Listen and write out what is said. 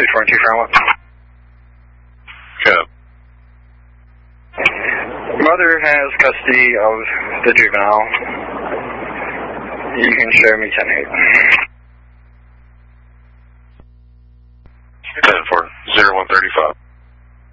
642 Farmwood. Okay. Mother has custody of the juvenile. You can share me 10-8. 10-4, 0135.